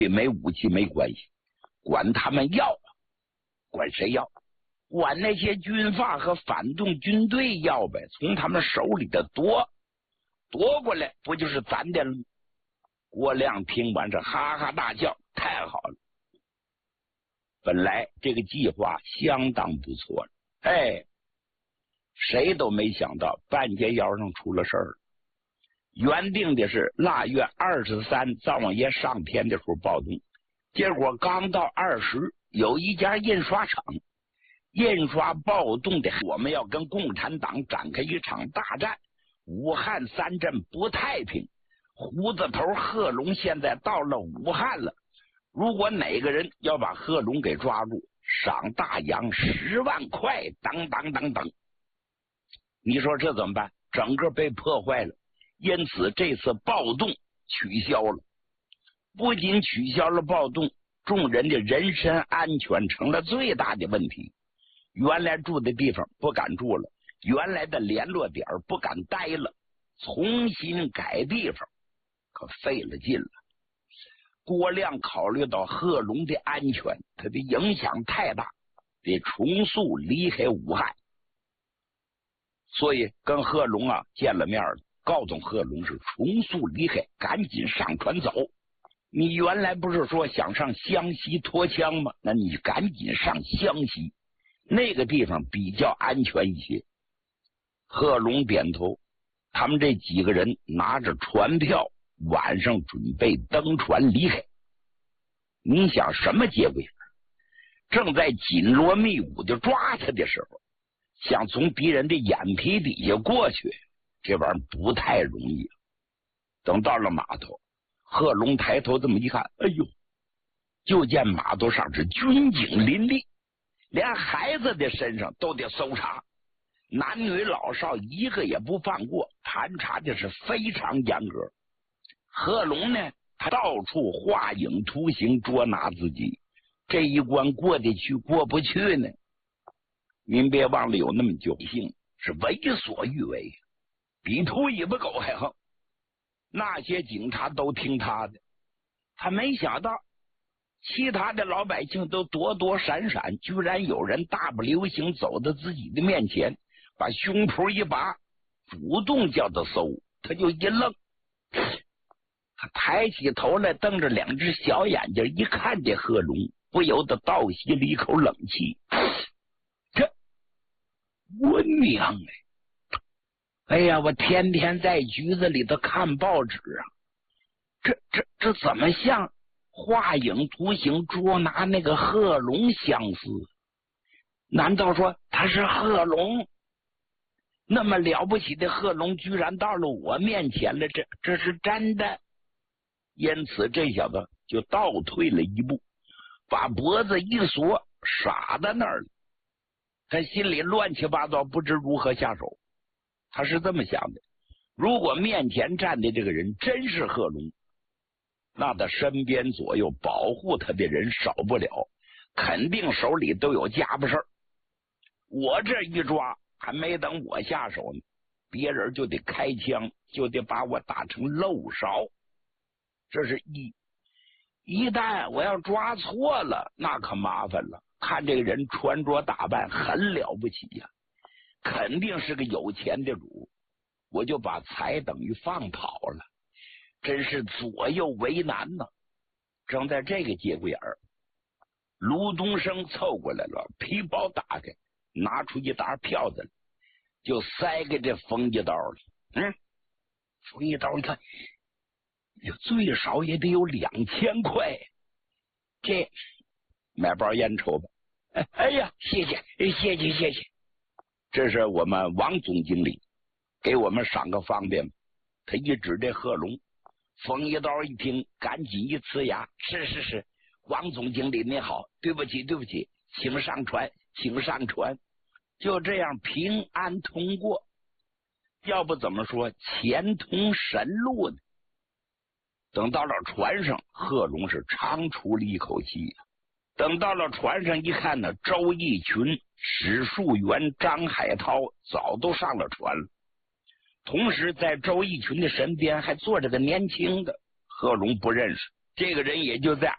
没武器没关系，管他们要，管谁要？管那些军阀和反动军队要呗，从他们手里的夺过来，不就是咱的了？郭亮听完这哈哈大笑，太好了！本来这个计划相当不错了，哎，谁都没想到半截腰上出了事儿。原定的是腊月23灶王爷上天的时候暴动，结果刚到20，有一家印刷厂印刷暴动的，我们要跟共产党展开一场大战。武汉3镇不太平，胡子头贺龙现在到了武汉了，如果哪个人要把贺龙给抓住，赏大洋10万块，等等等等。你说这怎么办？整个被破坏了。因此这次暴动取消了，不仅取消了暴动，众人的人身安全成了最大的问题。原来住的地方不敢住了，原来的联络点不敢待了，重新改地方可费了劲了。郭亮考虑到贺龙的安全，他的影响太大，得重速离开武汉，所以跟贺龙见了面了，告诉贺龙是重速离开，赶紧上船走。你原来不是说想上湘西脱枪吗？那你赶紧上湘西，那个地方比较安全一些。贺龙点头，他们这几个人拿着船票，晚上准备登船离开。你想什么结果？正在紧锣密鼓的抓他的时候，想从敌人的眼皮底下过去，这玩意儿不太容易。等到了码头，贺龙抬头这么一看，哎呦，就见码头上是军警林立，连孩子的身上都得搜查，男女老少一个也不放过，盘查的是非常严格。贺龙呢，他到处画影图形捉拿自己，这一关过得去过不去呢？您别忘了有那么久性是为所欲为，比秃尾巴狗还横。那些警察都听他的，他没想到其他的老百姓都躲躲闪闪，居然有人大步流星走到自己的面前，把胸脯一拔，主动叫他搜。他就一愣，他抬起头来，瞪着两只小眼睛一看这贺龙，不由得倒吸了一口冷气。这我娘哎呀，我天天在局子里头看报纸啊，这怎么像画影图形捉拿那个贺龙相似？难道说他是贺龙？那么了不起的贺龙居然到了我面前了，这是真的？因此这小子就倒退了一步，把脖子一缩，傻在那儿了。他心里乱七八糟，不知如何下手。他是这么想的，如果面前站的这个人真是贺龙，那他身边左右保护他的人少不了，肯定手里都有家伙事儿。我这一抓，还没等我下手呢，别人就得开枪，就得把我打成漏勺。这是一旦我要抓错了，那可麻烦了。看这个人穿着打扮很了不起呀，肯定是个有钱的主，我就把财等于放跑了，真是左右为难呢。正在这个节骨眼儿，卢东升凑过来了，皮包打开，拿出一沓票子来，就塞给这冯一刀了。冯一刀一看，最少也得有2000块，这买包烟抽吧。哎呀，谢谢。这是我们王总经理给我们赏个方便。他一指这贺龙，冯一刀一听，赶紧一呲牙，是，王总经理您好，对不起，请上船。就这样平安通过，要不怎么说前通神路呢？等到了船上，贺龙是长出了一口气。等到了船上一看呢，周逸群、史树元、张海涛早都上了船了。同时在周逸群的身边还坐着个年轻的，贺龙不认识这个人，也就在